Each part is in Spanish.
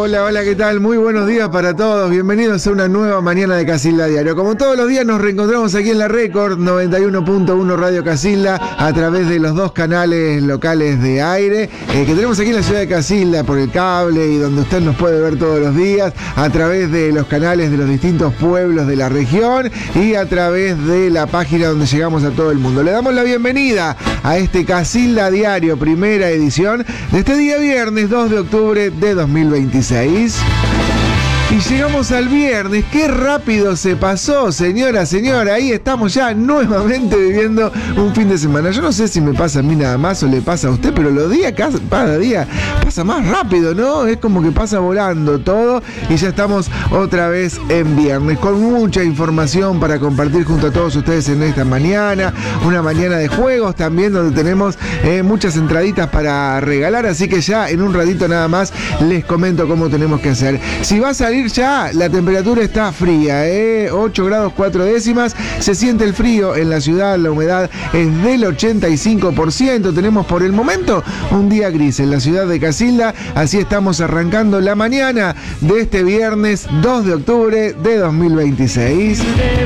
Hola, hola, ¿qué tal? Muy buenos días para todos. Bienvenidos a una nueva mañana de Casilda Diario. Como todos los días nos reencontramos aquí en la Record 91.1 Radio Casilda a través de los dos canales locales de aire que tenemos aquí en la ciudad de Casilda por el cable y donde usted nos puede ver todos los días, a través de los canales de los distintos pueblos de la región y a través de la página donde llegamos a todo el mundo. Le damos la bienvenida a este Casilda Diario, primera edición de este día viernes 2 de octubre de 2026. Y llegamos al viernes, qué rápido se pasó, señora, ahí estamos ya nuevamente viviendo un fin de semana. Yo no sé si me pasa a mí nada más o le pasa a usted, pero los días cada día pasa más rápido, ¿no? Es como que pasa volando todo y ya estamos otra vez en viernes, con mucha información para compartir junto a todos ustedes en esta mañana, una mañana de juegos también donde tenemos muchas entraditas para regalar, así que ya en un ratito nada más les comento cómo tenemos que hacer. Si va a salir ya, la temperatura está fría, 8 grados 4 décimas, se siente el frío en la ciudad, la humedad es del 85%, tenemos por el momento un día gris en la ciudad de Casilda, así estamos arrancando la mañana de este viernes 2 de octubre de 2026.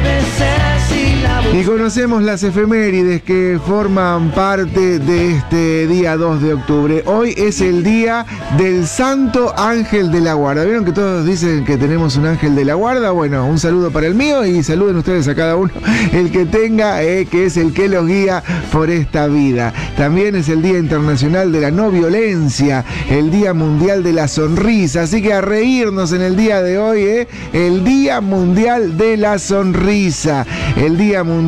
Y conocemos las efemérides que forman parte de este día 2 de octubre. Hoy es el día del Santo Ángel de la Guarda. ¿Vieron que todos dicen que tenemos un ángel de la guarda? Bueno, un saludo para el mío y saluden ustedes a cada uno el que tenga, que es el que los guía por esta vida. También es el Día Internacional de la No Violencia, el Día Mundial de la Sonrisa. Así que a reírnos en el día de hoy, el Día Mundial de la Sonrisa, el Día Mundial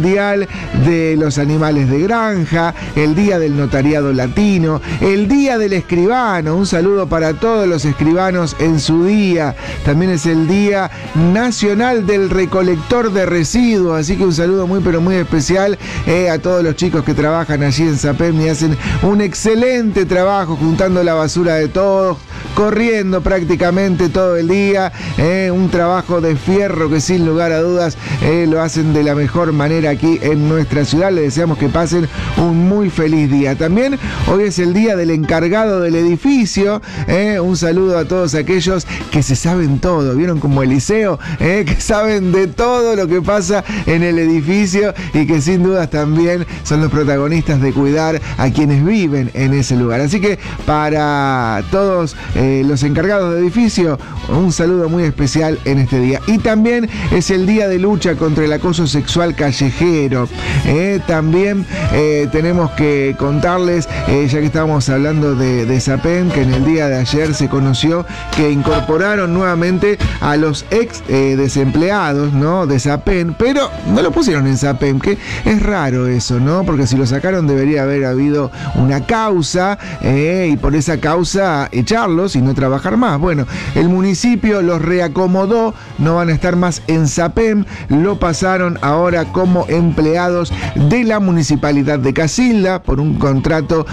de los Animales de Granja, el Día del Notariado Latino, el Día del Escribano, un saludo para todos los escribanos en su día. También es el Día Nacional del Recolector de Residuos, así que un saludo muy pero muy especial a todos los chicos que trabajan allí en SAPEM y hacen un excelente trabajo juntando la basura de todos, corriendo prácticamente todo el día, un trabajo de fierro que sin lugar a dudas lo hacen de la mejor manera aquí en nuestra ciudad. Les deseamos que pasen un muy feliz día. También hoy es el día del encargado del edificio, un saludo a todos aquellos que se saben todo, vieron como Eliseo, que saben de todo lo que pasa en el edificio y que sin dudas también son los protagonistas de cuidar a quienes viven en ese lugar. Así que para todos los encargados de edificio, un saludo muy especial en este día. Y también es el día de lucha contra el acoso sexual callejero. También tenemos que contarles, ya que estábamos hablando de SAPEM, que en el día de ayer se conoció que incorporaron nuevamente a los ex desempleados, ¿no?, de SAPEM, pero no lo pusieron en SAPEM, que es raro eso, ¿no? Porque si lo sacaron debería haber habido una causa y por esa causa echarlos y no trabajar más. Bueno, el municipio los reacomodó, no van a estar más en SAPEM, lo pasaron ahora como empleados de la Municipalidad de Casilda con un contrato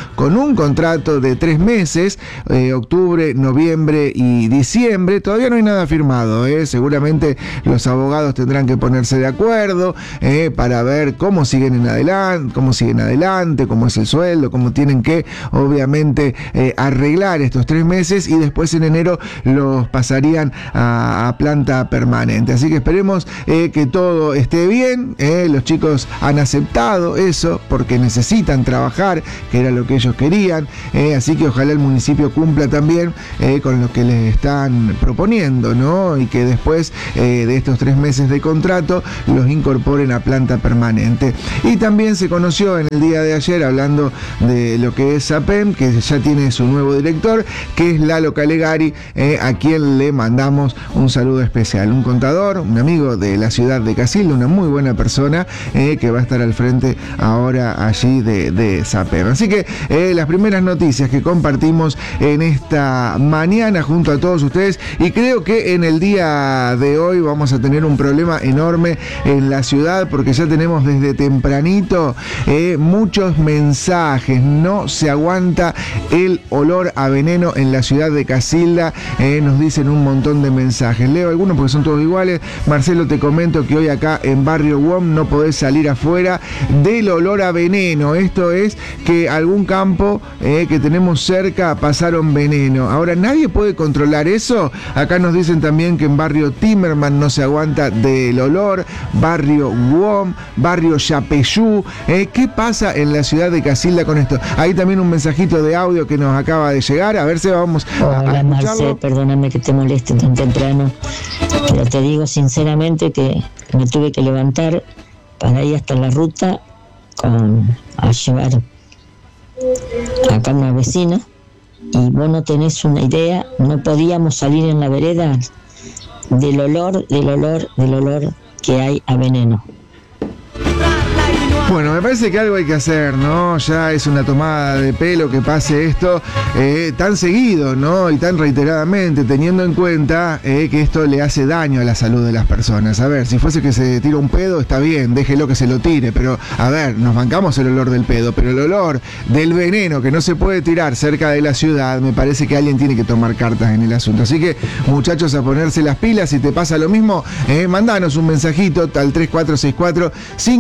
de 3 meses, octubre, noviembre y diciembre. Todavía no hay nada firmado, seguramente los abogados tendrán que ponerse de acuerdo para ver cómo siguen adelante, cómo es el sueldo, cómo tienen que obviamente arreglar estos 3 meses y después en enero los pasarían a planta permanente. Así que esperemos que todo esté bien. Los chicos han aceptado eso porque necesitan trabajar, que era lo que ellos querían, así que ojalá el municipio cumpla también con lo que les están proponiendo, ¿no? Y que después de estos 3 meses de contrato los incorporen a planta permanente. Y también se conoció en el día de ayer, hablando de lo que es SAPEM, que ya tiene su nuevo director, que es Lalo Calegari, a quien le mandamos un saludo especial, un contador, un amigo de la ciudad de Casilda, una muy buena persona que va a estar al frente ahora allí de SAPEM. Así que las primeras noticias que compartimos en esta mañana junto a todos ustedes, y creo que en el día de hoy vamos a tener un problema enorme en la ciudad porque ya tenemos desde tempranito muchos mensajes, no se aguanta el olor a veneno en la ciudad de Casilda, nos dicen un montón de mensajes, leo algunos porque son todos iguales. Marcelo, te comento que hoy acá en Barrio WOM no podés salir afuera del olor a veneno. Esto es que algún campo que tenemos cerca pasaron veneno. Ahora, ¿nadie puede controlar eso? Acá nos dicen también que en barrio Timerman no se aguanta del olor, barrio Guom, barrio Yapeyú. ¿Qué pasa en la ciudad de Casilda con esto? Hay también un mensajito de audio que nos acaba de llegar, a ver si vamos a Hola Marce, perdóname que te moleste tan temprano, pero te digo sinceramente que me tuve que levantar para ir hasta la ruta a llevar acá una vecina, y vos no tenés una idea, no podíamos salir en la vereda del olor que hay a veneno. Bueno, me parece que algo hay que hacer, ¿no? Ya es una tomada de pelo que pase esto tan seguido, ¿no? Y tan reiteradamente, teniendo en cuenta que esto le hace daño a la salud de las personas. A ver, si fuese que se tira un pedo, está bien, déjelo que se lo tire, pero a ver, nos bancamos el olor del pedo, pero el olor del veneno que no se puede tirar cerca de la ciudad, me parece que alguien tiene que tomar cartas en el asunto. Así que, muchachos, a ponerse las pilas. Si te pasa lo mismo, mandanos un mensajito al 3464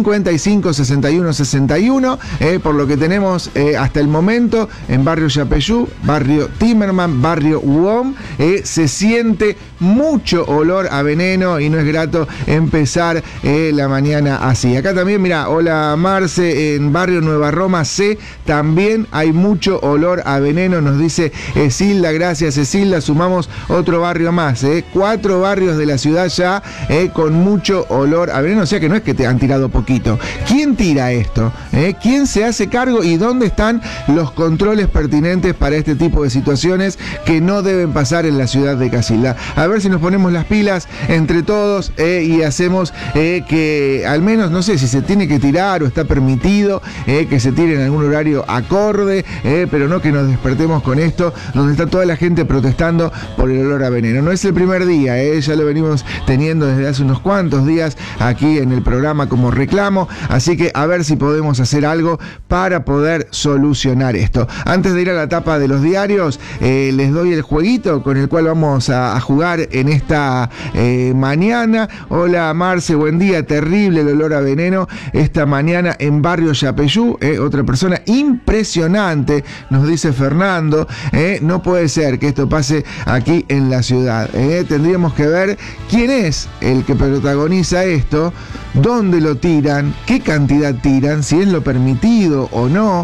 556161, por lo que tenemos hasta el momento en barrio Yapeyú, barrio Timerman, barrio Guom, se siente mucho olor a veneno y no es grato empezar la mañana así. Acá también, mira, hola Marce, en barrio Nueva Roma C también hay mucho olor a veneno, nos dice Esilda. Gracias Esilda, sumamos otro barrio más, 4 barrios de la ciudad ya con mucho olor a veneno, o sea que no es que te han tirado poquito. ¿Quién tira esto? ¿Quién se hace cargo y dónde están los controles pertinentes para este tipo de situaciones que no deben pasar en la ciudad de Casilda? A ver si nos ponemos las pilas entre todos y hacemos que al menos, no sé si se tiene que tirar o está permitido que se tire en algún horario acorde, pero no que nos despertemos con esto, donde está toda la gente protestando por el olor a veneno. No es el primer día, ya lo venimos teniendo desde hace unos cuantos días aquí en el programa como reclamo, así que a ver si podemos hacer algo para poder solucionar esto. Antes de ir a la tapa de los diarios, les doy el jueguito con el cual vamos a jugar en esta mañana. Hola Marce, buen día. Terrible el olor a veneno esta mañana en barrio Yapeyú, otra persona. Impresionante, nos dice Fernando. No puede ser que esto pase aquí en la ciudad. Tendríamos que ver quién es el que protagoniza esto, dónde lo tiran, qué cantidad tiran, si es lo permitido o no,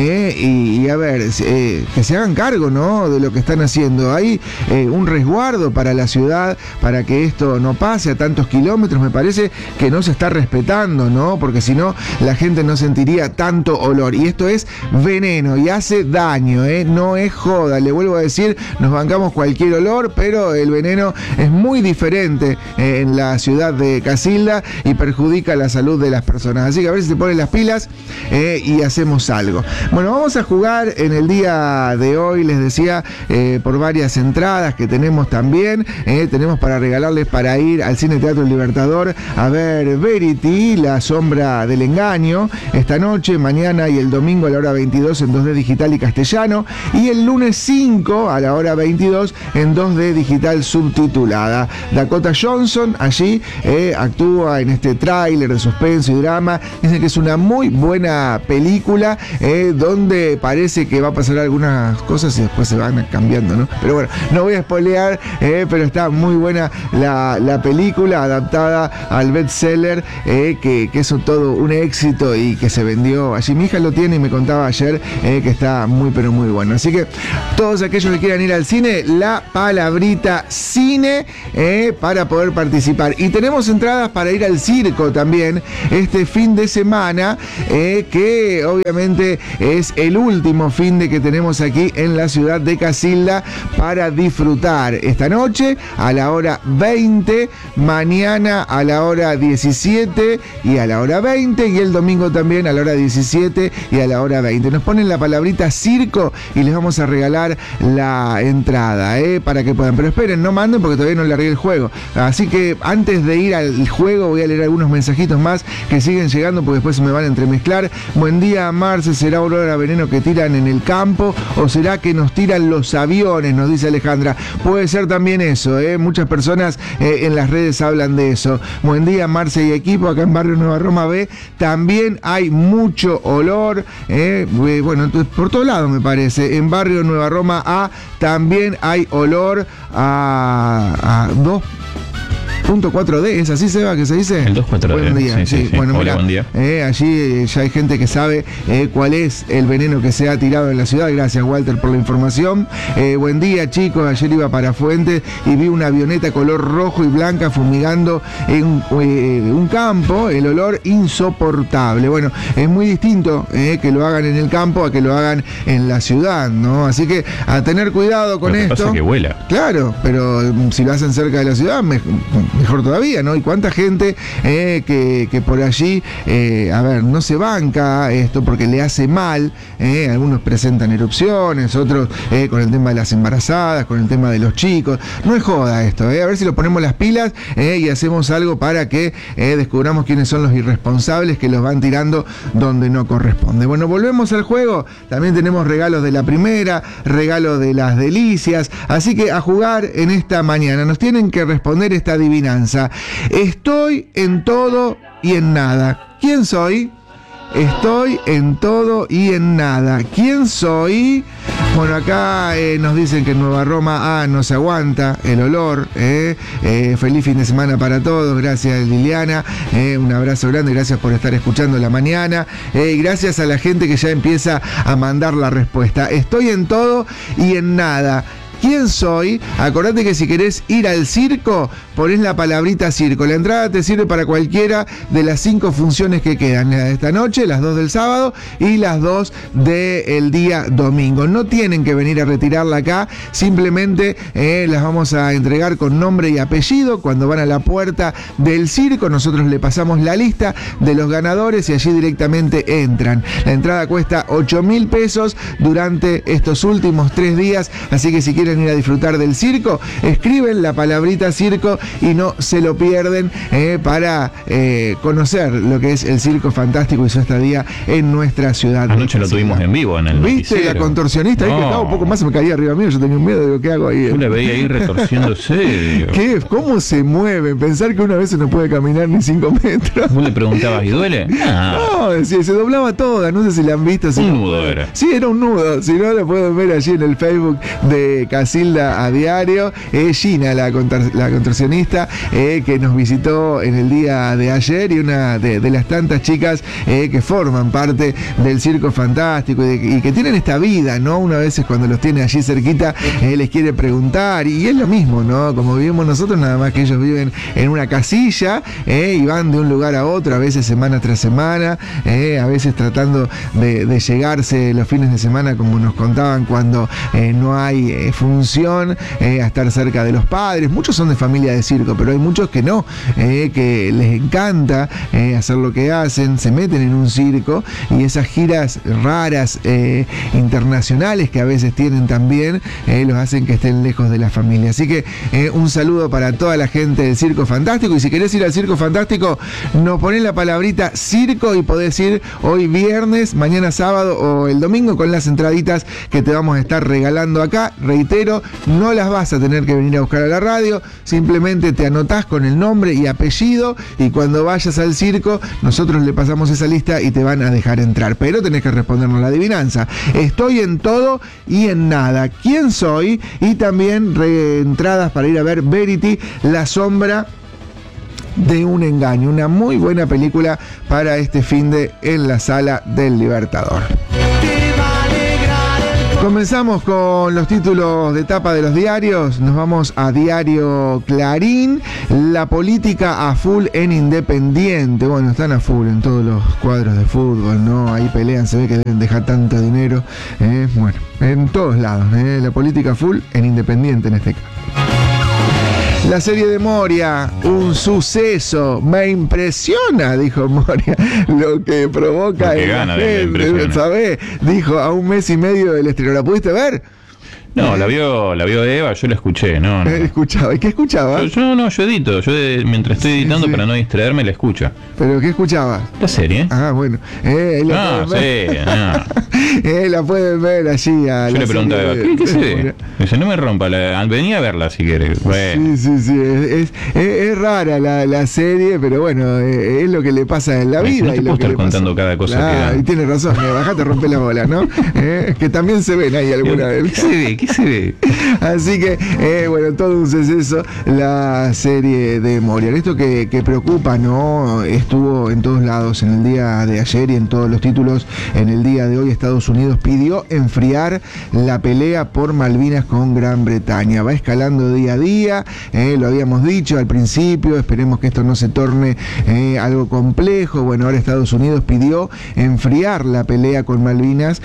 y a ver, que se hagan cargo, ¿no?, de lo que están haciendo. Hay un resguardo para la ciudad para que esto no pase a tantos kilómetros. Me parece que no se está respetando, ¿no?, porque si no la gente no sentiría tanto olor, y esto es veneno y hace daño, no es joda. Le vuelvo a decir, nos bancamos cualquier olor, pero el veneno es muy diferente en la ciudad de Casilda y perjudica la salud de las personas. Así que a ver si se ponen las pilas y hacemos algo. Bueno, vamos a jugar en el día de hoy, les decía, por varias entradas que tenemos también. Tenemos para regalarles para ir al Cine Teatro Libertador a ver Verity, La Sombra del Engaño, esta noche, mañana y el domingo a la hora 22 en 2D digital y castellano, y el lunes 5 a la hora 22 en 2D digital subtitulada. Dakota Johnson allí actúa en este tráiler de suspenso y drama. Dicen que es una muy buena película donde parece que va a pasar algunas cosas y después se van cambiando, ¿no? Pero bueno, no voy a spoilear, pero está muy buena la película, adaptada al bestseller, que es todo un éxito y que se vendió allí. Mi hija lo tiene y me contaba ayer que está muy pero muy bueno. Así que todos aquellos que quieran ir al cine, la palabrita cine para poder participar. Y tenemos entradas para ir al circo también este fin de semana, que obviamente es el último fin de que tenemos aquí en la ciudad de Casilda para disfrutar esta noche a la hora 20, mañana a la hora 17 y a la hora 20, y el domingo también a la hora 17 y a la hora 20. Nos ponen la palabrita circo y les vamos a regalar la entrada, para que puedan. Pero esperen, no manden porque todavía no largué el juego. Así que antes de ir al juego voy a leer algunos unos mensajitos más que siguen llegando porque después se me van a entremezclar. Buen día, Marce, ¿será olor a veneno que tiran en el campo o será que nos tiran los aviones? Nos dice Alejandra. Puede ser también eso, muchas personas en las redes hablan de eso. Buen día, Marce y equipo, acá en Barrio Nueva Roma B también hay mucho olor, bueno, entonces por todos lados me parece. En Barrio Nueva Roma A también hay olor a 2.4D, ¿es así, Seba, que se dice? El 2.4D. Buen día, sí. Bueno, hola, mira, buen día. Allí ya hay gente que sabe cuál es el veneno que se ha tirado en la ciudad. Gracias, Walter, por la información. Buen día, chicos. Ayer iba para Fuentes y vi una avioneta color rojo y blanca fumigando en un campo. El olor insoportable. Bueno, es muy distinto que lo hagan en el campo a que lo hagan en la ciudad, ¿no? Así que a tener cuidado con esto. Lo que pasa es que huela. Claro, pero si lo hacen cerca de la ciudad, mejor todavía, ¿no? Y cuánta gente que por allí, no se banca esto porque le hace mal, algunos presentan erupciones, otros con el tema de las embarazadas, con el tema de los chicos. No es joda esto, a ver si lo ponemos las pilas y hacemos algo para que descubramos quiénes son los irresponsables que los van tirando donde no corresponde. Bueno, volvemos al juego, también tenemos regalos de la primera, regalos de las delicias, así que a jugar en esta mañana. Nos tienen que responder esta adivinanza. Estoy en todo y en nada. ¿Quién soy? Estoy en todo y en nada. ¿Quién soy? Bueno, acá nos dicen que en Nueva Roma no se aguanta el olor. Feliz fin de semana para todos. Gracias, Liliana. Un abrazo grande. Gracias por estar escuchando la mañana. Y gracias a la gente que ya empieza a mandar la respuesta. Estoy en todo y en nada. ¿Quién soy? Acordate que si querés ir al circo, ponés la palabrita circo. La entrada te sirve para cualquiera de las 5 funciones que quedan. La de esta noche, las 2 del sábado y las 2 del día domingo. No tienen que venir a retirarla acá, simplemente las vamos a entregar con nombre y apellido. Cuando van a la puerta del circo, nosotros le pasamos la lista de los ganadores y allí directamente entran. La entrada cuesta 8.000 pesos durante estos últimos 3 días, así que si quieren ir a disfrutar del circo, escriben la palabrita circo y no se lo pierden para conocer lo que es el Circo Fantástico y su estadía en nuestra ciudad. Anoche lo tuvimos en vivo en el ¿Viste noticiero? La contorsionista ahí que estaba un poco más, se me caía arriba mío, yo tenía un miedo, digo, ¿qué hago ahí? Yo la veía ahí retorciéndose. ¿Qué? ¿Cómo se mueve? Pensar que una vez no puede caminar ni 5 metros. ¿Vos le preguntabas, ¿y duele? No, decía, se doblaba toda, no sé si la han visto. Un nudo era. Sí, era un nudo, si no lo pueden ver allí en el Facebook de Casilda a diario. Gina, la contorsionista, que nos visitó en el día de ayer y una de las tantas chicas que forman parte del Circo Fantástico y que tienen esta vida, ¿no? Una vez cuando los tiene allí cerquita, les quiere preguntar y es lo mismo, ¿no? Como vivimos nosotros, nada más que ellos viven en una casilla y van de un lugar a otro, a veces semana tras semana, a veces tratando de llegarse los fines de semana, como nos contaban, cuando no hay función, a estar cerca de los padres. Muchos son de familia de circo, pero hay muchos que no, que les encanta hacer lo que hacen, se meten en un circo y esas giras raras internacionales que a veces tienen también los hacen que estén lejos de la familia. Así que un saludo para toda la gente del Circo Fantástico, y si querés ir al Circo Fantástico, nos ponés la palabrita circo y podés ir hoy viernes, mañana sábado o el domingo con las entraditas que te vamos a estar regalando acá. Reitero, no las vas a tener que venir a buscar a la radio, simplemente te anotás con el nombre y apellido y cuando vayas al circo nosotros le pasamos esa lista y te van a dejar entrar, pero tenés que respondernos la adivinanza. Estoy en todo y en nada. ¿Quién soy? Y también entradas para ir a ver Verity, la sombra de un engaño, una muy buena película para este finde en la Sala del Libertador. Comenzamos con los títulos de tapa de los diarios. Nos vamos a Diario Clarín. La política a full en Independiente. Bueno, están a full en todos los cuadros de fútbol, ¿no? Ahí pelean, se ve que deben dejar tanto dinero. Bueno, en todos lados. La política full en Independiente en este caso. La serie de Moria, un suceso, me impresiona, dijo Moria, lo que provoca en la gente, ¿sabés? Dijo, a un mes y medio del estreno. ¿La pudiste ver? No, la vio Eva, yo la escuché, no. Escuchaba. ¿Y qué escuchaba? Yo edito, mientras estoy editando, sí. para no distraerme, la escucho. ¿Pero qué escuchaba? La serie. Ah, bueno. La pueden ver allí. Yo le preguntaba, ¿qué se ve? Dice, no me rompa, venía a verla si quieres. Bueno. Sí. Es rara la serie, pero bueno, es lo que le pasa en la vida. No te y puedo lo que estar le contando cada cosa que da. Y tienes razón, bajate, rompe la bola, ¿no? Que también se ven ahí alguna vez. ¿Qué se ve? Así que, bueno, todo un suceso la serie de Moria. Esto que preocupa, ¿no? Estuvo en todos lados en el día de ayer y en todos los títulos en el día de hoy. Estados Unidos pidió enfriar la pelea por Malvinas con Gran Bretaña. Va escalando día a día, lo habíamos dicho al principio, esperemos que esto no se torne algo complejo. Bueno, ahora Estados Unidos pidió enfriar la pelea con Malvinas,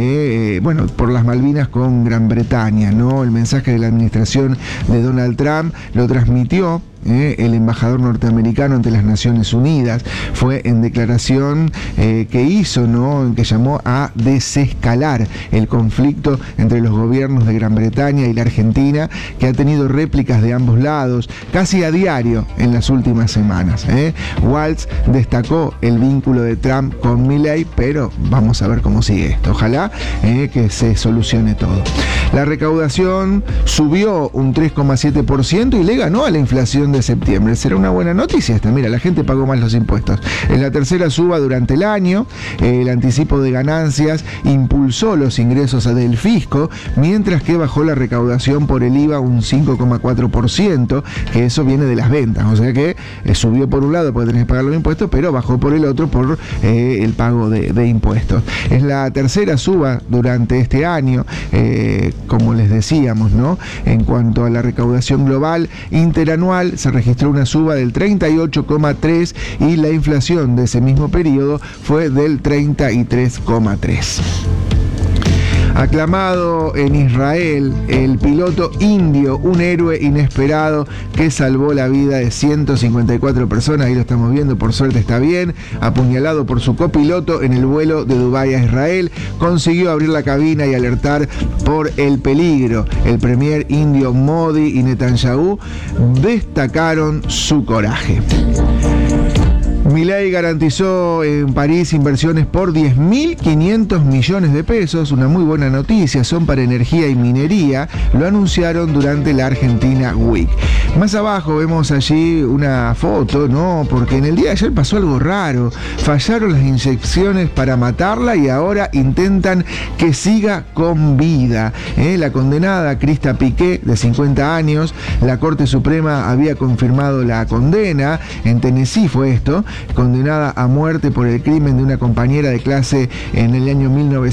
por las Malvinas con Gran Bretaña, ¿no? El mensaje de la administración de Donald Trump lo transmitió el embajador norteamericano ante las Naciones Unidas. Fue en declaración que hizo, ¿no?, que llamó a desescalar el conflicto entre los gobiernos de Gran Bretaña y la Argentina, que ha tenido réplicas de ambos lados casi a diario en las últimas semanas. Waltz destacó el vínculo de Trump con Milei, pero vamos a ver cómo sigue esto. Ojalá que se solucione todo. La recaudación subió un 3,7% y le ganó a la inflación de septiembre. Será una buena noticia esta. Mira, la gente pagó más los impuestos. En la tercera suba durante el año, el anticipo de ganancias impulsó los ingresos del fisco, mientras que bajó la recaudación por el IVA un 5,4%, que eso viene de las ventas. O sea que subió por un lado porque tenés que pagar los impuestos, pero bajó por el otro por el pago de impuestos. Es la tercera suba durante este año, como les decíamos, ¿no? En cuanto a la recaudación global interanual, se registró una suba del 38,3% y la inflación de ese mismo periodo fue del 33,3%. Aclamado en Israel, el piloto indio, un héroe inesperado que salvó la vida de 154 personas, ahí lo estamos viendo, por suerte está bien, apuñalado por su copiloto en el vuelo de Dubái a Israel, consiguió abrir la cabina y alertar por el peligro. El premier indio Modi y Netanyahu destacaron su coraje. Milei garantizó en París inversiones por 10.500 millones de pesos, una muy buena noticia, son para energía y minería, lo anunciaron durante la Argentina Week. Más abajo vemos allí una foto, ¿no? Porque en el día de ayer pasó algo raro, fallaron las inyecciones para matarla y ahora intentan que siga con vida. La condenada Krista Piqué, de 50 años, la Corte Suprema había confirmado la condena, en Tennessee fue esto, condenada a muerte por el crimen de una compañera de clase en el año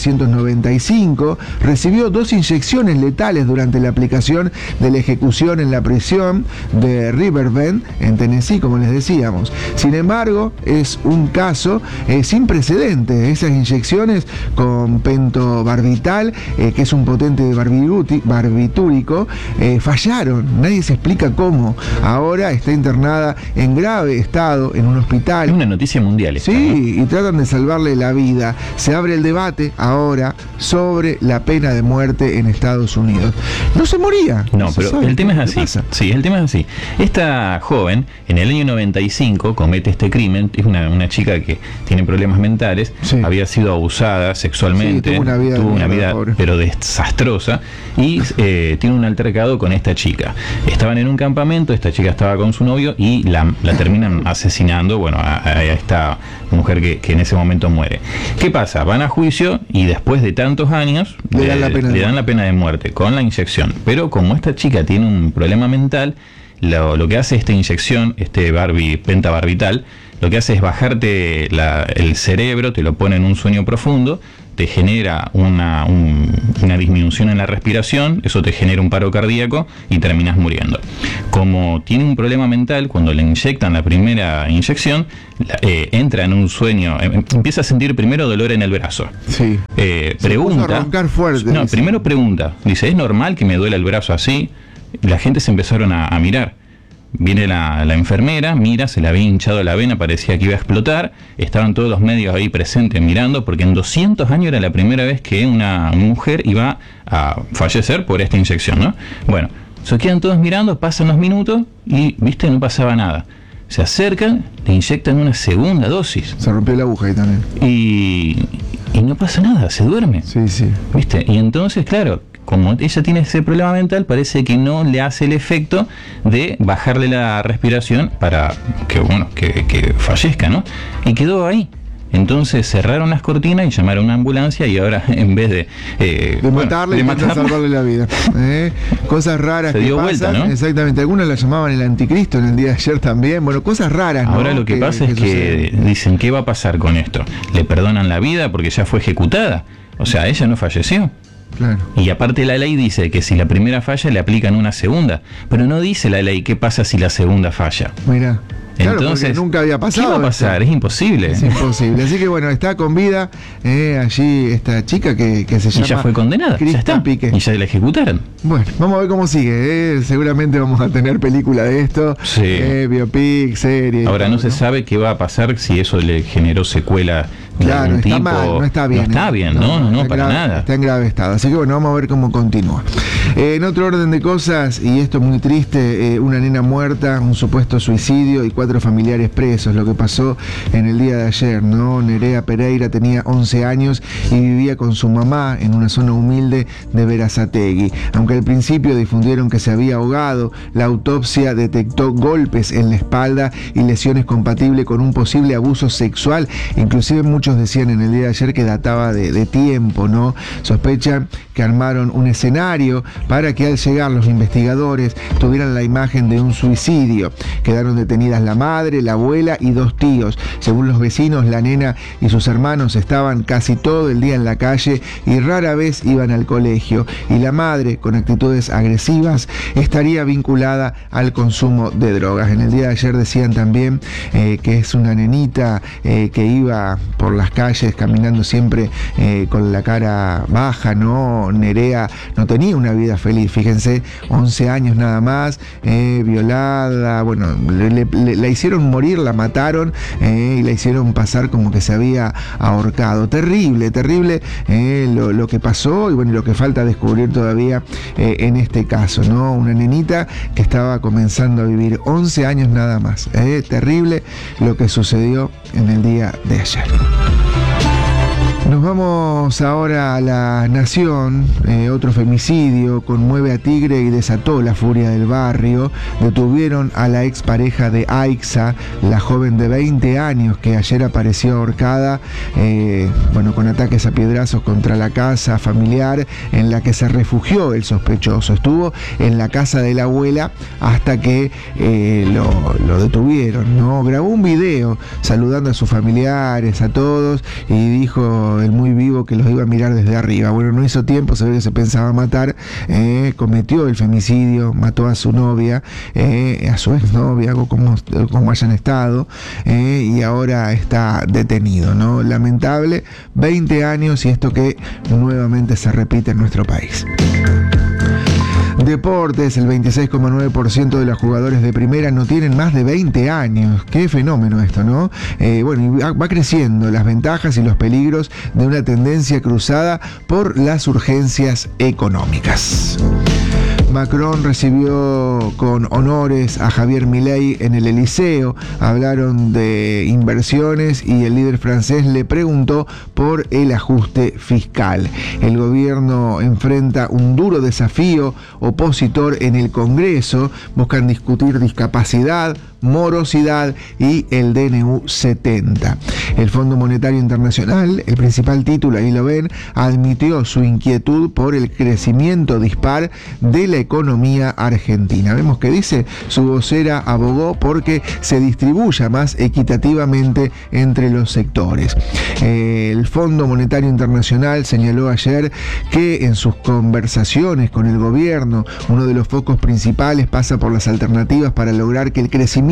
1995, recibió 2 inyecciones letales durante la aplicación de la ejecución en la prisión de Riverbend, en Tennessee, como les decíamos. Sin embargo, es un caso sin precedentes. Esas inyecciones con pentobarbital, que es un potente barbitúrico, fallaron. Nadie se explica cómo. Ahora está internada en grave estado en un hospital. Es una noticia mundial esta, Sí, ¿no? y tratan de salvarle la vida. Se abre el debate ahora sobre la pena de muerte en Estados Unidos. No se moría. No, pero el tema es así. Pasa. Sí, el tema es así. Esta joven, en el año 95, comete este crimen. Es una chica que tiene problemas mentales. Sí. Había sido abusada sexualmente. Sí, tuvo una vida pobre, pero desastrosa. Y tiene un altercado con esta chica. Estaban en un campamento, esta chica estaba con su novio y la terminan asesinando, bueno, a esta mujer que en ese momento muere. ¿Qué pasa? Van a juicio y después de tantos años le dan la pena de muerte con la inyección. Pero como esta chica tiene un problema mental, lo que hace esta inyección, este pentabarbital, lo que hace es bajarte el cerebro, te lo pone en un sueño profundo, te genera una disminución en la respiración, eso te genera un paro cardíaco y terminas muriendo. Como tiene un problema mental, cuando le inyectan la primera inyección, entra en un sueño, empieza a sentir primero dolor en el brazo. Sí. Pregunta. Se puso a roncar fuerte. No, dice. Primero pregunta, dice, ¿es normal que me duela el brazo así? La gente se empezaron a mirar. viene la enfermera, mira, se le había hinchado la vena, parecía que iba a explotar, estaban todos los medios ahí presentes mirando, porque en 200 años era la primera vez que una mujer iba a fallecer por esta inyección, ¿no? Bueno, se quedan todos mirando, pasan los minutos y, viste, no pasaba nada. Se acercan, le inyectan una segunda dosis. Se rompió la aguja ahí también. Y no pasa nada, se duerme. Sí, sí. ¿Viste? Y entonces, claro, como ella tiene ese problema mental, parece que no le hace el efecto de bajarle la respiración para que, bueno, que fallezca, ¿no? Y quedó ahí. Entonces cerraron las cortinas y llamaron a una ambulancia y ahora en vez de matarle, intentan salvarle la vida. Cosas raras se que dio pasan. Vuelta, ¿no? Exactamente. Algunos la llamaban el anticristo en el día de ayer también. Bueno, cosas raras, ¿no? Ahora lo que pasa es que dicen, ¿qué va a pasar con esto? ¿Le perdonan la vida porque ya fue ejecutada? O sea, ella no falleció. Claro. Y aparte la ley dice que si la primera falla le aplican una segunda, pero no dice la ley qué pasa si la segunda falla. Mira. Claro, entonces nunca había pasado. ¿Qué va a pasar? Es imposible. Es imposible. Así que bueno, está con vida allí esta chica que se llama. Y ya fue condenada. Ya está. Pique. Y ya la ejecutaron. Bueno, vamos a ver cómo sigue. Seguramente vamos a tener película de esto. Sí. Biopic, serie. Ahora no se sabe qué va a pasar si eso le generó secuela. Claro, está mal, no está bien. No está bien, no, para nada. Está en grave estado. Así que bueno, vamos a ver cómo continúa. En otro orden de cosas, y esto es muy triste, una nena muerta, un supuesto suicidio y 4 familiares presos. Lo que pasó en el día de ayer, ¿no? Nerea Pereira tenía 11 años y vivía con su mamá en una zona humilde de Berazategui. Aunque al principio difundieron que se había ahogado, la autopsia detectó golpes en la espalda y lesiones compatibles con un posible abuso sexual. Inclusive muchos decían en el día de ayer que databa de tiempo, ¿no? Sospechan que armaron un escenario para que al llegar los investigadores tuvieran la imagen de un suicidio. Quedaron detenidas la madre, la abuela y 2 tíos. Según los vecinos, la nena y sus hermanos estaban casi todo el día en la calle y rara vez iban al colegio. Y la madre, con actitudes agresivas, estaría vinculada al consumo de drogas. En el día de ayer decían también que es una nenita que iba por las calles caminando siempre con la cara baja, ¿no? Nerea no tenía una vida feliz, fíjense, 11 años nada más, violada, bueno, la hicieron morir, la mataron y la hicieron pasar como que se había ahorcado. Terrible, terrible lo que pasó y bueno, lo que falta descubrir todavía en este caso, ¿no? Una nenita que estaba comenzando a vivir 11 años nada más. Terrible lo que sucedió en el día de ayer. Nos vamos ahora a La Nación. Otro femicidio conmueve a Tigre y desató la furia del barrio. Detuvieron a la expareja de Aixa, la joven de 20 años que ayer apareció ahorcada, con ataques a piedrazos contra la casa familiar en la que se refugió el sospechoso. Estuvo en la casa de la abuela hasta que lo detuvieron, ¿no? Grabó un video saludando a sus familiares, a todos, y dijo el muy vivo que los iba a mirar desde arriba. Bueno, no hizo tiempo, se ve que se pensaba matar, cometió el femicidio, mató a su novia, a su exnovia, algo como hayan estado, y ahora está detenido, ¿no? Lamentable, 20 años y esto que nuevamente se repite en nuestro país. Deportes, el 26,9% de los jugadores de primera no tienen más de 20 años. Qué fenómeno esto, ¿no? Y va creciendo las ventajas y los peligros de una tendencia cruzada por las urgencias económicas. Macron recibió con honores a Javier Milei en el Eliseo. Hablaron de inversiones y el líder francés le preguntó por el ajuste fiscal. El gobierno enfrenta un duro desafío opositor en el Congreso. Buscan discutir discapacidad, morosidad y el DNU 70. El Fondo Monetario Internacional, el principal título, ahí lo ven, admitió su inquietud por el crecimiento dispar de la economía argentina. Vemos que dice, su vocera abogó porque se distribuya más equitativamente entre los sectores. El Fondo Monetario Internacional señaló ayer que en sus conversaciones con el gobierno, uno de los focos principales pasa por las alternativas para lograr que el crecimiento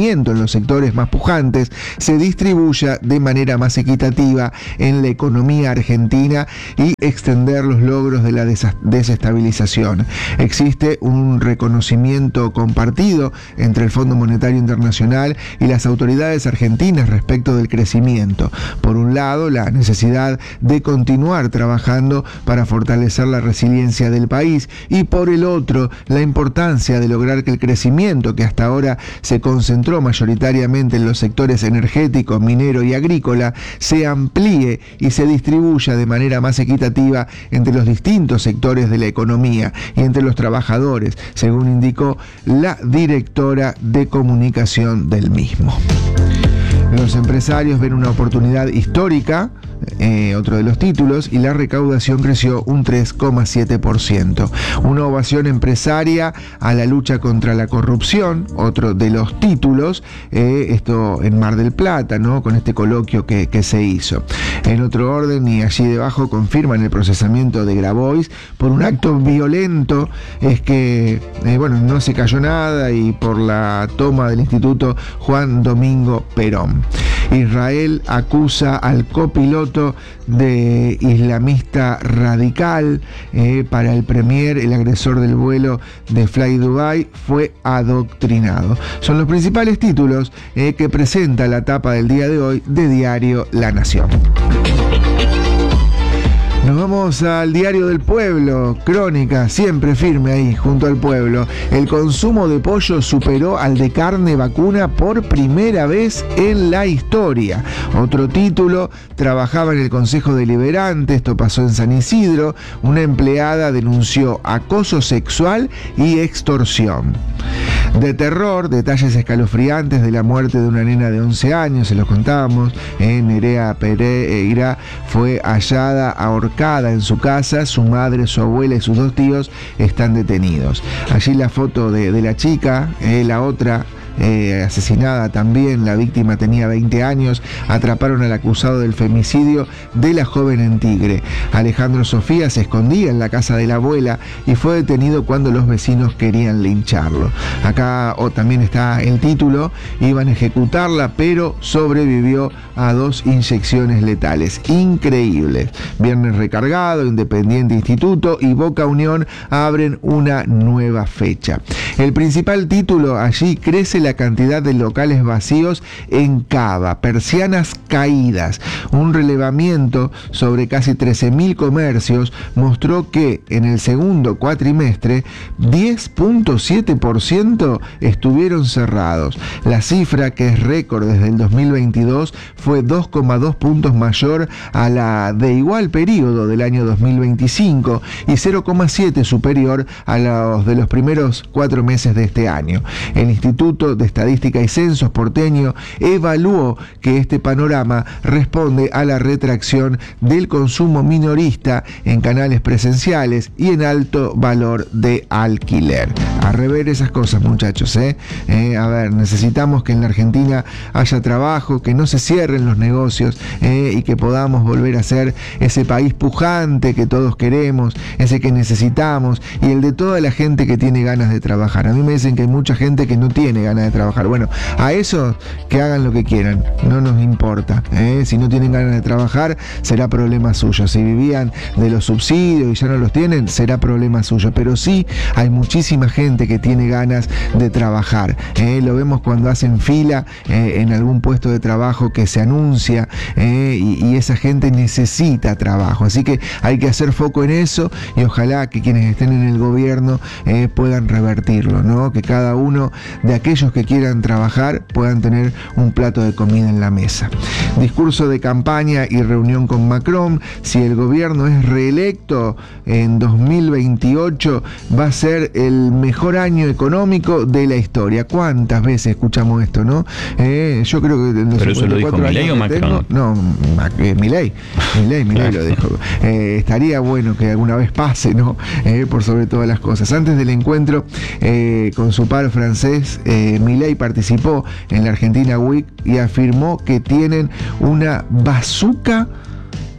crecimiento en los sectores más pujantes se distribuya de manera más equitativa en la economía argentina y extender los logros de la desestabilización. Existe un reconocimiento compartido entre el Fondo Monetario Internacional y las autoridades argentinas respecto del crecimiento. Por un lado, la necesidad de continuar trabajando para fortalecer la resiliencia del país y por el otro, la importancia de lograr que el crecimiento que hasta ahora se concentró mayoritariamente en los sectores energético, minero y agrícola se amplíe y se distribuya de manera más equitativa entre los distintos sectores de la economía y entre los trabajadores, según indicó la directora de comunicación del mismo. Los empresarios ven una oportunidad histórica, otro de los títulos, y la recaudación creció un 3,7%. Una ovación empresaria a la lucha contra la corrupción, otro de los títulos, esto en Mar del Plata, ¿no? Con este coloquio que se hizo. En otro orden, y allí debajo, confirman el procesamiento de Grabois por un acto violento, es que, no se cayó nada, y por la toma del Instituto Juan Domingo Perón. Israel acusa al copiloto de islamista radical. Para el premier, el agresor del vuelo de Fly Dubai fue adoctrinado. Son los principales títulos que presenta la tapa del día de hoy de Diario La Nación. Nos vamos al Diario del Pueblo, Crónica, siempre firme ahí, junto al pueblo. El consumo de pollo superó al de carne vacuna por primera vez en la historia. Otro título, trabajaba en el Consejo Deliberante, esto pasó en San Isidro. Una empleada denunció acoso sexual y extorsión. De terror, detalles escalofriantes de la muerte de una nena de 11 años, se los contábamos. Nerea Pereira fue hallada ahorcada en su casa. Su madre, su abuela y sus 2 tíos están detenidos. Allí la foto de la chica, la otra asesinada también, la víctima tenía 20 años, atraparon al acusado del femicidio de la joven en Tigre. Alejandro Sofía se escondía en la casa de la abuela y fue detenido cuando los vecinos querían lincharlo. Acá también está el título, iban a ejecutarla pero sobrevivió a 2 inyecciones letales. Increíbles. Viernes recargado, Independiente Instituto y Boca Unión abren una nueva fecha. El principal título allí, crece la cantidad de locales vacíos en Cava, persianas caídas. Un relevamiento sobre casi 13.000 comercios mostró que en el segundo cuatrimestre 10,7% estuvieron cerrados. La cifra, que es récord desde el 2022, fue 2,2 puntos mayor a la de igual periodo del año 2025 y 0,7 superior a los de los primeros 4 meses de este año. El Instituto de Estadística y Censos porteño evaluó que este panorama responde a la retracción del consumo minorista en canales presenciales y en alto valor de alquiler. A rever esas cosas, muchachos, A ver, necesitamos que en la Argentina haya trabajo, que no se cierren los negocios, y que podamos volver a ser ese país pujante que todos queremos, ese que necesitamos, y el de toda la gente que tiene ganas de trabajar. A mí me dicen que hay mucha gente que no tiene ganas de trabajar. Bueno, a esos que hagan lo que quieran, no nos importa. Si no tienen ganas de trabajar, será problema suyo. Si vivían de los subsidios y ya no los tienen, será problema suyo. Pero sí hay muchísima gente que tiene ganas de trabajar. Lo vemos cuando hacen fila en algún puesto de trabajo que se anuncia, y esa gente necesita trabajo. Así que hay que hacer foco en eso y ojalá que quienes estén en el gobierno puedan revertirlo, ¿no? Que cada uno de aquellos que quieran trabajar puedan tener un plato de comida en la mesa. Discurso de campaña y reunión con Macron. Si el gobierno es reelecto en 2028, va a ser el mejor año económico de la historia. ¿Cuántas veces escuchamos esto, no? Yo creo que... ¿Pero eso lo dijo Milei o Macron? No, Milei lo dijo. Estaría bueno que alguna vez pase, ¿no? Por sobre todas las cosas. Antes del encuentro con su par francés, Milei participó en la Argentina Week y afirmó que tienen una bazooka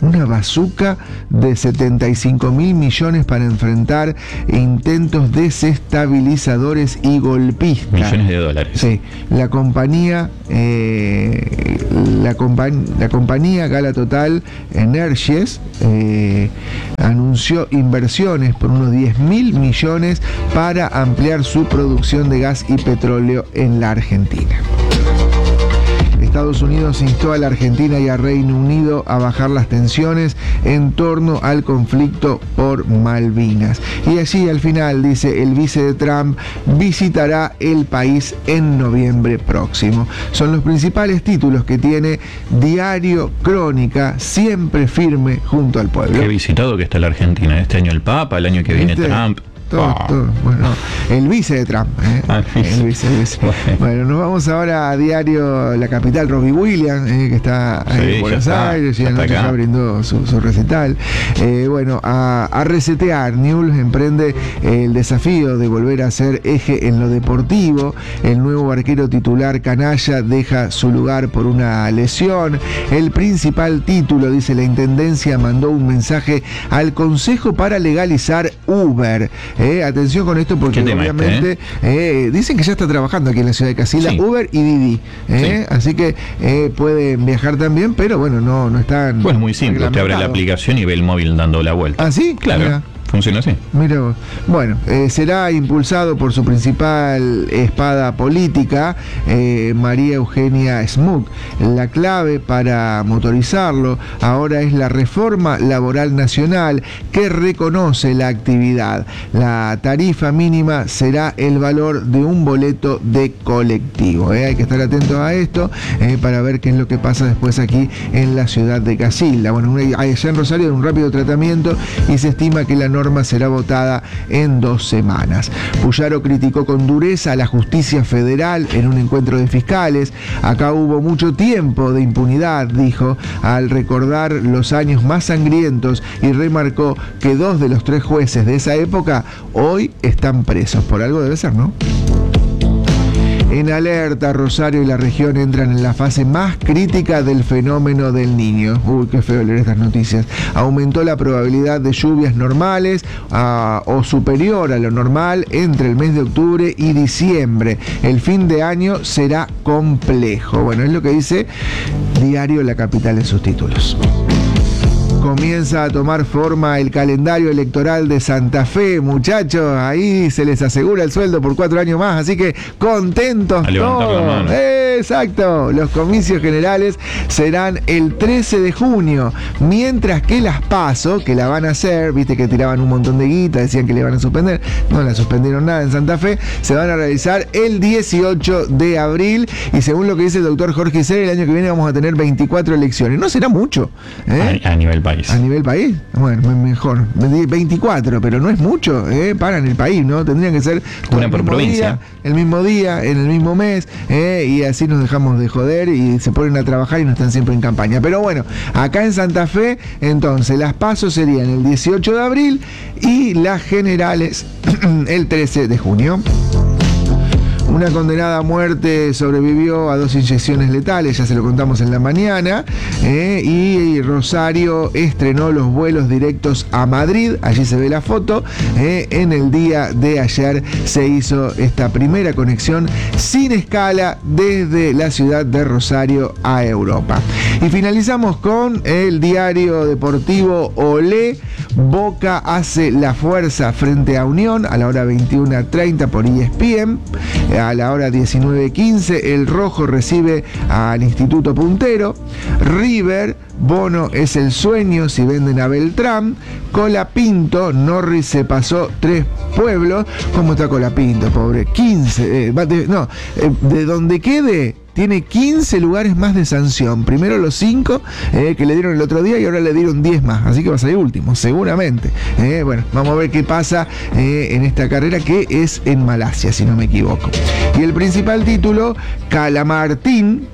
una bazuca de 75.000 millones para enfrentar intentos desestabilizadores y golpistas. Millones de dólares. Sí, la compañía Gala Total Energies anunció inversiones por unos 10.000 millones para ampliar su producción de gas y petróleo en la Argentina. Estados Unidos instó a la Argentina y a Reino Unido a bajar las tensiones en torno al conflicto por Malvinas. Y allí al final dice: el vice de Trump visitará el país en noviembre próximo. Son los principales títulos que tiene Diario Crónica, siempre firme junto al pueblo. Qué visitado que está la Argentina. Este año el Papa, el año que viene Trump. Todo. Bueno, el vice de Trump. El vice. Bueno, nos vamos ahora a Diario La Capital. Robbie Williams, que está en Buenos Aires, y anoche ya brindó su recital. Bueno, a resetear. Newell's emprende el desafío de volver a ser eje en lo deportivo. El nuevo arquero titular canalla deja su lugar por una lesión. El principal título, dice: la Intendencia mandó un mensaje al Consejo para legalizar Uber. Atención con esto, porque obviamente dicen que ya está trabajando aquí en la ciudad de Casilda, sí. Uber y Didi, sí. Así que pueden viajar también, pero bueno, no están. Pues muy simple, te abre la aplicación y ve el móvil dando la vuelta. ¿Ah, sí? Claro. Mira. Funciona así. Mira vos. Bueno, será impulsado por su principal espada política, María Eugenia Smoot. La clave para motorizarlo ahora es la reforma laboral nacional que reconoce la actividad. La tarifa mínima será el valor de un boleto de colectivo. Hay que estar atentos a esto para ver qué es lo que pasa después aquí en la ciudad de Casilda. Bueno, allá en Rosario, un rápido tratamiento, y se estima que la norma será votada en 2 semanas. Puyaro criticó con dureza a la justicia federal en un encuentro de fiscales. Acá hubo mucho tiempo de impunidad, dijo, al recordar los años más sangrientos, y remarcó que 2 de los 3 jueces de esa época hoy están presos. Por algo debe ser, ¿no? En alerta, Rosario y la región entran en la fase más crítica del fenómeno del Niño. Uy, qué feo leer estas noticias. Aumentó la probabilidad de lluvias normales o superior a lo normal entre el mes de octubre y diciembre. El fin de año será complejo. Bueno, es lo que dice Diario La Capital en sus títulos. Comienza a tomar forma el calendario electoral de Santa Fe, muchachos. Ahí se les asegura el sueldo por 4 años más, así que contentos todos. Exacto. Los comicios generales serán el 13 de junio, mientras que las PASO, que la van a hacer, viste que tiraban un montón de guita, decían que le iban a suspender, no la suspendieron nada en Santa Fe, se van a realizar el 18 de abril, y según lo que dice el doctor Jorge Isser, el año que viene vamos a tener 24 elecciones. No será mucho, a nivel país. ¿A nivel país? Bueno, mejor. 24, pero no es mucho, para en el país, ¿no? Tendrían que ser una por provincia. El mismo día, en el mismo mes, y así nos dejamos de joder y se ponen a trabajar y no están siempre en campaña. Pero bueno, acá en Santa Fe, entonces, las PASO serían el 18 de abril y las generales el 13 de junio. Una condenada a muerte sobrevivió a 2 inyecciones letales, ya se lo contamos en la mañana, y Rosario estrenó los vuelos directos a Madrid, allí se ve la foto, en el día de ayer se hizo esta primera conexión sin escala desde la ciudad de Rosario a Europa. Y finalizamos con el diario deportivo Olé. Boca hace la fuerza frente a Unión a la hora 21:30 por ESPN. A la hora 19:15 el Rojo recibe al Instituto Puntero. River, Bono es el sueño si venden a Beltrán. Colapinto, Norris se pasó 3 pueblos. ¿Cómo está Colapinto, pobre? 15, de donde quede. Tiene 15 lugares más de sanción. Primero los 5 que le dieron el otro día y ahora le dieron 10 más. Así que va a salir último, seguramente. Bueno, vamos a ver qué pasa en esta carrera, que es en Malasia, si no me equivoco. Y el principal título, Calamartín,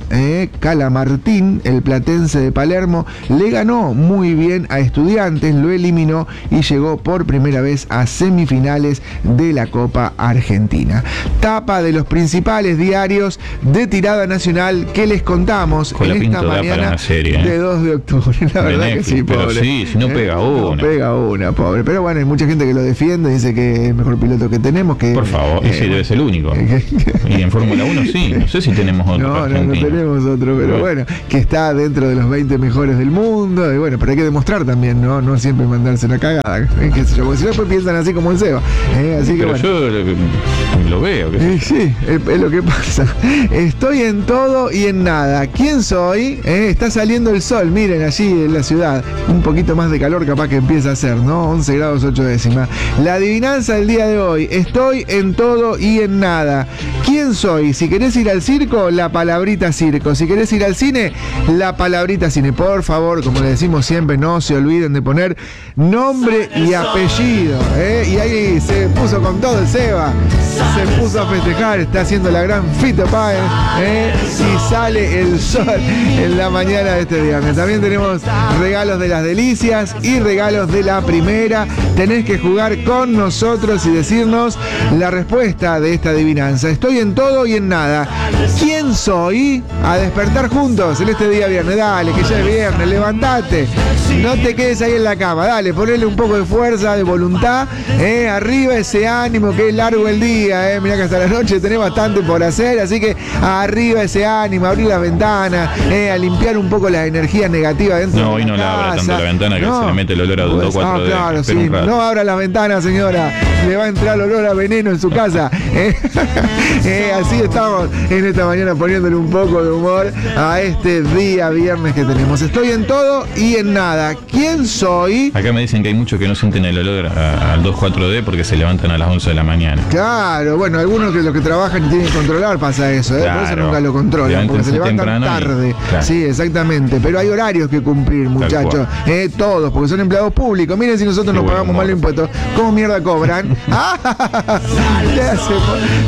el platense de Palermo, le ganó muy bien a Estudiantes, lo eliminó y llegó por primera vez a semifinales de la Copa Argentina. Tapa de los principales diarios de tirada nacional que les contamos Con la en esta pinto da para mañana una serie, de 2 de octubre. La verdad que sí, pero pobre. sí, si no pega una. No pega una, pobre. Pero bueno, hay mucha gente que lo defiende, dice que es el mejor piloto que tenemos. Que, Por favor, ese debe ser el único. Y en Fórmula 1 sí, no sé si tenemos otro. No tenemos otro, pero bueno, que está dentro de los 20 mejores del mundo. Y bueno, pero hay que demostrar también, no siempre mandarse una cagada. Qué sé yo, porque si no, después piensan así como el Seba. Así que pero bueno. yo lo veo. Sí, es lo que pasa. Estoy en todo y en nada. ¿Quién soy? Está saliendo el sol, miren, allí en la ciudad. Un poquito más de calor capaz que empieza a hacer, ¿no? 11 grados 8 décimas. La adivinanza del día de hoy. Estoy en todo y en nada. ¿Quién soy? Si querés ir al circo, la palabrita circo. Si querés ir al cine, la palabrita cine. Por favor, como le decimos siempre, no se olviden de poner nombre y apellido. Y ahí se puso con todo el Seba. Se puso a festejar, está haciendo la gran Fito Páez, y sale el sol en la mañana de este viernes. También tenemos regalos de las delicias y regalos de la primera. Tenés que jugar con nosotros y decirnos la respuesta de esta adivinanza. Estoy en todo y en nada. ¿Quién soy? A despertar juntos en este día viernes. Dale, que ya es viernes, levantate. No te quedes ahí en la cama, dale, ponele un poco de fuerza, de voluntad, arriba ese ánimo, que es largo el día, mirá que hasta la noche tenés bastante por hacer, así que arriba ese ánimo, abrir las ventanas, a limpiar un poco las energías negativas dentro de la casa. No, hoy no la abra tanto la ventana que se le mete el olor a Dudo 4D. Claro, sí, no abra la ventana, señora, le va a entrar el olor a veneno en su casa. Así estamos en esta mañana poniéndole un poco de humor a este día viernes que tenemos. Estoy en todo y en nada. ¿Quién soy? Acá me dicen que hay muchos que no sienten el olor al 2,4-D porque se levantan a las 11 de la mañana. Claro, bueno, algunos que los que trabajan y tienen que controlar pasa eso, Claro. Por eso nunca lo controlan, porque se levantan tarde. Claro. Sí, exactamente, pero hay horarios que cumplir, muchachos, todos, porque son empleados públicos. Miren si nosotros nos pagamos mal impuestos, ¿cómo mierda cobran? ¿Qué hacemos?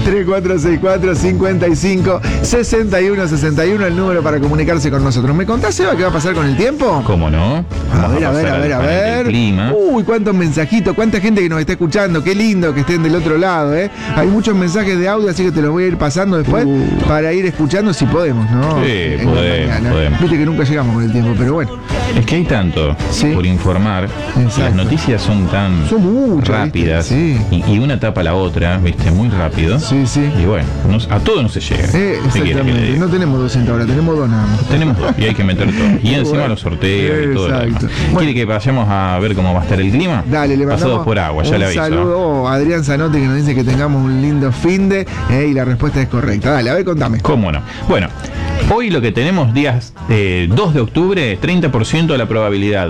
3464-55-6161, el número para comunicarse con nosotros. ¿Me contás, Seba, qué va a pasar con el tiempo? ¿Cómo no? A ver. Uy, cuántos mensajitos, cuánta gente que nos está escuchando. Qué lindo que estén del otro lado, Hay muchos mensajes de audio, así que te los voy a ir pasando después para ir escuchando si podemos, ¿no? Sí, podemos. Viste que nunca llegamos con el tiempo, pero bueno. Es que hay tanto por informar. Exacto. Las noticias son tan muchas, rápidas, ¿viste? Sí. y una tapa a la otra, ¿viste? Muy rápido. Sí. Y bueno, a todo no se llega. Exactamente. No tenemos 200 ahora, tenemos 2 nada más. Tenemos 2 y hay que meter todo. Y encima Bueno, los sorteos y todo lo demás. Bueno. ¿Quiere que vayamos a ver cómo va a estar el clima? Dale, le mandamos Pasados por agua, ya le aviso. Un saludo a Adrián Zanotti, que nos dice que tengamos un lindo finde, y la respuesta es correcta. Dale, a ver, contame. ¿Cómo no? Bueno, hoy lo que tenemos días 2 de octubre, 30% de la probabilidad,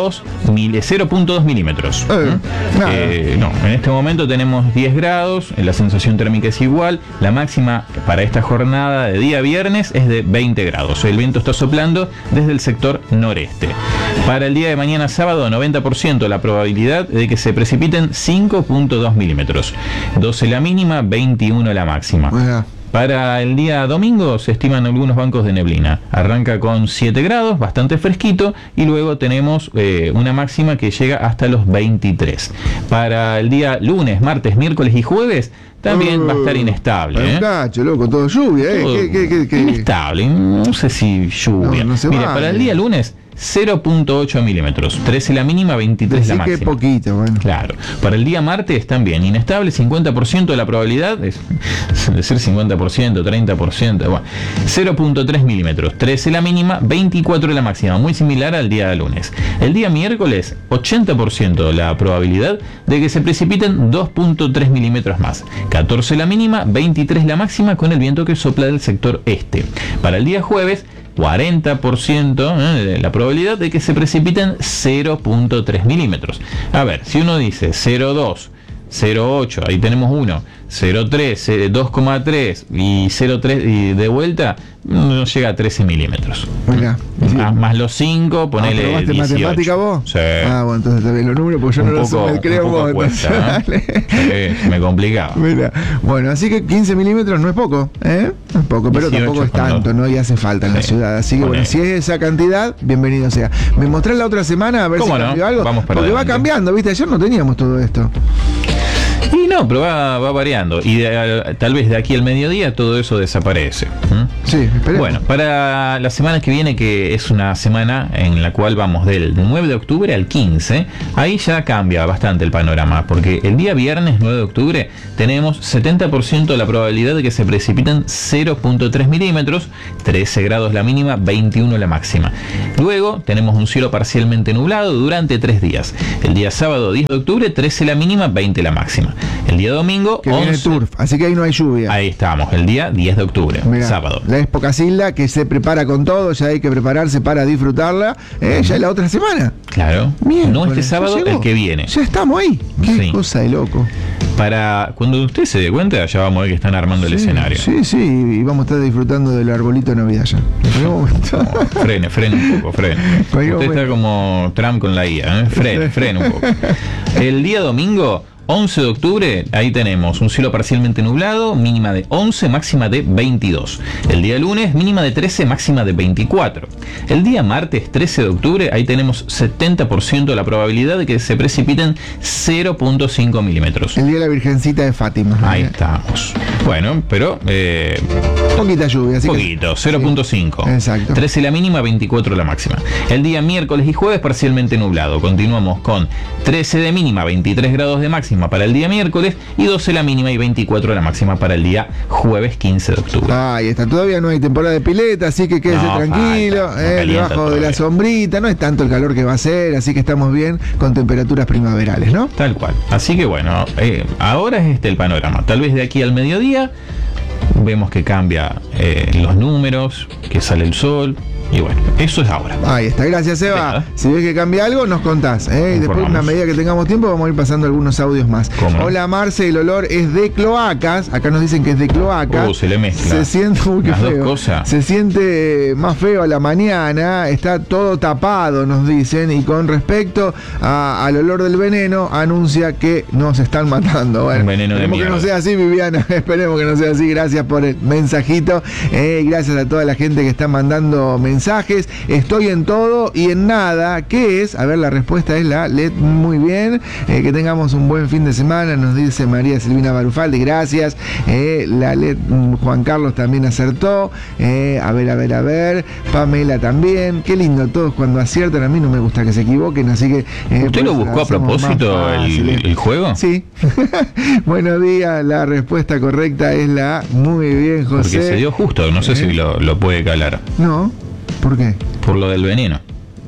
0.2 milímetros. Nada. No, en este momento tenemos 10 grados, la sensación térmica es igual, la máxima para esta jornada de día viernes es de 20 grados. El viento está soplando desde el sector noreste. Para el día de mañana sábado, 90% la probabilidad de que se precipiten 5.2 milímetros. 12 la mínima, 21 la máxima. Para el día domingo se estiman algunos bancos de neblina. Arranca con 7 grados, bastante fresquito, y luego tenemos una máxima que llega hasta los 23. Para el día lunes, martes, miércoles y jueves también va a estar inestable. Cacho, loco, todo lluvia, ¿Qué? Inestable, no sé si lluvia. Mira, para el día lunes 0.8 milímetros, 13 la mínima, 23 la máxima. Que poquito, bueno. Claro. Para el día martes también inestable, 50% de la probabilidad de ser 50%, 30%, bueno, 0.3 milímetros, 13 la mínima, 24 la máxima, muy similar al día de lunes. El día miércoles, 80% la probabilidad de que se precipiten 2.3 milímetros más, 14 la mínima, 23 la máxima, con el viento que sopla del sector este. Para el día jueves, 40% de la probabilidad de que se precipiten 0.3 milímetros. A ver, si uno dice 0.2, 0.8, ahí tenemos 1, 0.3, 2.3 y 0.3 y de vuelta, no llega a 13 milímetros. Mirá, sí. Más los 5, ponele ¿probaste 18. matemática vos? Sí. Bueno, entonces te ven los números, porque yo no los sumo, creo vos. Cuesta, me complicaba. Mira, bueno, así que 15 milímetros no es poco, no es poco, pero 18 tampoco es tanto, ¿no? Y hace falta en la ciudad. Así que bueno, si es esa cantidad, bienvenido sea. ¿Me mostrás la otra semana a ver si cambió algo? Vamos para porque adelante. va cambiando, ¿viste? Ayer no teníamos todo esto. Y no, pero va variando. Y tal vez de aquí al mediodía todo eso desaparece. Sí, esperemos. Bueno, para la semana que viene, que es una semana en la cual vamos del 9 de octubre al 15, ahí ya cambia bastante el panorama, porque el día viernes 9 de octubre tenemos 70% de la probabilidad de que se precipiten 0.3 milímetros, 13 grados la mínima, 21 la máxima. Luego tenemos un cielo parcialmente nublado durante 3 días. El día sábado 10 de octubre, 13 la mínima, 20 la máxima. El día domingo, que viene 11. turf, así que ahí no hay lluvia. Ahí estamos, el día 10 de octubre, Mirá, sábado. La Expo Casilda, que se prepara con todo, ya hay que prepararse para disfrutarla, ya es la otra semana. Claro, Miércoles, no este ya sábado, llegó. el que viene. Ya estamos ahí. Qué Sí. cosa de loco. Para cuando usted se dé cuenta, ya vamos a ver que están armando el escenario. Sí, sí, y vamos a estar disfrutando del arbolito de Navidad ya. En cualquier momento. Frene un poco, frene. Cualquier Usted está momento. como Trump con la IA, ¿eh? Frene un poco. El día domingo, 11 de octubre, ahí tenemos un cielo parcialmente nublado, mínima de 11, máxima de 22. El día lunes, mínima de 13, máxima de 24. El día martes, 13 de octubre, ahí tenemos 70% de la probabilidad de que se precipiten 0.5 milímetros. El día de la Virgencita de Fátima. Ahí estamos. Bueno, pero Poquita lluvia, así poquito, 0.5. Sí, exacto. 13 la mínima, 24 la máxima. El día miércoles y jueves parcialmente nublado. Continuamos con 13 de mínima, 23 grados de máxima para el día miércoles y 12 la mínima y 24 la máxima para el día jueves 15 de octubre. Ahí está, todavía no hay temporada de pileta, así que quédese No, tranquilo, falta, no calienta debajo de la todavía. sombrita, no es tanto el calor que va a ser, así que estamos bien con temperaturas primaverales, ¿no? Tal cual. Así que bueno, ahora es el panorama. Tal vez de aquí al mediodía vemos que cambia los números, que sale el sol. Y bueno, eso es ahora. Ahí está, gracias Eva. Nada. Si ves que cambia algo, nos contás. Y después, Informamos. a medida que tengamos tiempo, vamos a ir pasando algunos audios más. ¿Cómo no? Hola Marce, el olor es de cloacas. Acá nos dicen que es de cloacas. Se le mezcla. Se siente qué Las dos feo. cosas. Se siente más feo a la mañana, está todo tapado, nos dicen. Y con respecto al olor del veneno, anuncia que nos están matando. Bueno, Un veneno de esperemos que no mierda. sea así, Viviana. Esperemos que no sea así. Gracias por el mensajito. Gracias a toda la gente que está mandando mensajes. Estoy en todo y en nada. ¿Qué es? A ver, la respuesta es la LED. Muy bien. Que tengamos un buen fin de semana, nos dice María Silvina Barufaldi. Gracias. La LED Juan Carlos también acertó. A ver. Pamela también. Qué lindo todos cuando aciertan. A mí no me gusta que se equivoquen, así que... ¿Usted lo buscó a propósito el juego? Sí. Buenos días. La respuesta correcta es la... Muy bien, José. Porque se dio justo, no sé si lo puede calar. No. ¿Por qué? Por lo del veneno.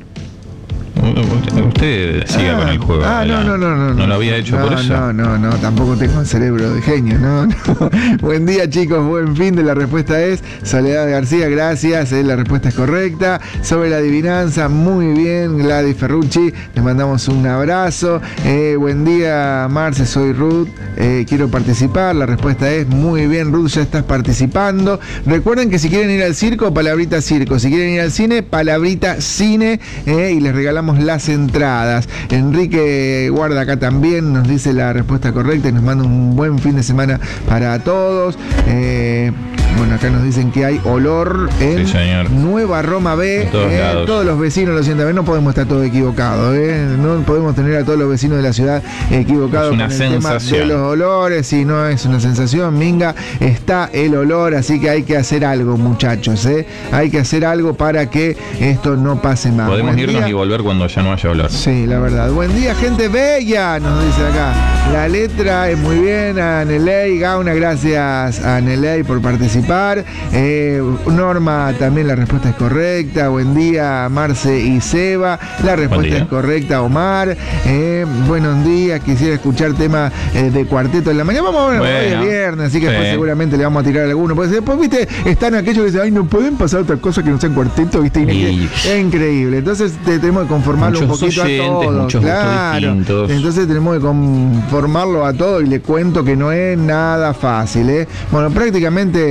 Usted siga con el juego. No lo había hecho por eso. No, tampoco tengo cerebro de genio, no. Buen día, chicos, buen fin de la respuesta es Soledad García, gracias, la respuesta es correcta. Sobre la adivinanza, muy bien, Gladys Ferrucci, les mandamos un abrazo. Buen día, Marce, soy Ruth, quiero participar, la respuesta es muy bien, Ruth, ya estás participando. Recuerden que si quieren ir al circo, palabrita circo, si quieren ir al cine, palabrita cine, y les regalamos las entradas. Enrique guarda acá también, nos dice la respuesta correcta y nos manda un buen fin de semana para todos. Bueno, acá nos dicen que hay olor en Sí, señor. Nueva Roma B. En todos lados. Todos los vecinos lo sienten. No podemos estar todos equivocados. No podemos tener a todos los vecinos de la ciudad equivocados Es una con el tema de sensación. los olores. Si no es una sensación, minga, está el olor. Así que hay que hacer algo, muchachos. Hay que hacer algo para que esto no pase más. Podemos Buen irnos día. y volver cuando ya no haya olor. Sí, la verdad. Buen día, gente bella, nos dice acá. La letra es muy bien, a Neley Gauna, gracias a Neley por participar. Norma, también la respuesta es correcta. Buen día, Marce y Seba. La respuesta día. es correcta, Omar. Buenos días, quisiera escuchar tema de cuarteto en la mañana. Vamos a ver, hoy es viernes, así que Sí. después seguramente le vamos a tirar alguno. Pues después, viste, están aquellos que dicen, ay, no pueden pasar otra cosa que no sea en cuarteto, viste. Y- Es increíble. Entonces tenemos que conformarlo un Muchos poquito oyentes, a todos. muchos gustos Claro. distintos. Entonces tenemos que conformarlo a todos y le cuento que no es nada fácil. Bueno, prácticamente nadie se equivoca.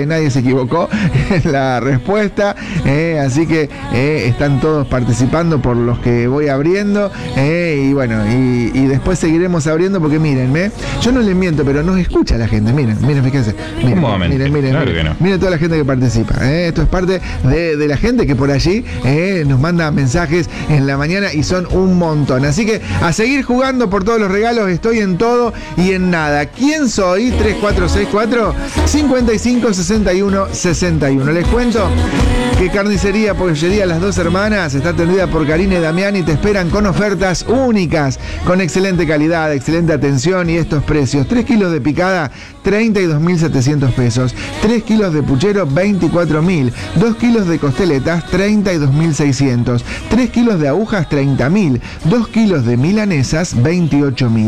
equivocó en la respuesta. Así que están todos participando por los que voy abriendo. Y bueno, y después seguiremos abriendo porque mírenme, yo no les miento, pero nos escucha la gente. Miren, fíjense. Miren, claro que no. Miren toda la gente que participa. Esto es parte de la gente que por allí nos manda mensajes en la mañana y son un montón. Así que a seguir jugando por todos los regalos. Estoy en todo y en nada. ¿Quién soy? 3464-556161. Les cuento que Carnicería Pollería Las Dos Hermanas está atendida por Karina y Damián y te esperan con ofertas únicas, con excelente calidad, excelente atención y estos precios. 3 kilos de picada, 32.700 pesos. 3 kilos de puchero, 24.000. 2 kilos de costeletas, 32.600. 3 kilos de agujas, 30.000. 2 kilos de milanesas, 28.000.